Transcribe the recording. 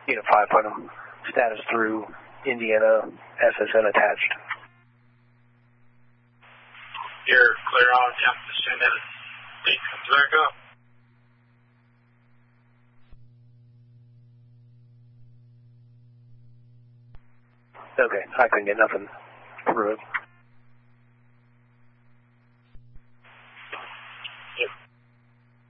Unit 5, point them status through Indiana, SSN attached. You're clear on attempt to send in. Date comes back up. Okay, I couldn't get nothing through it.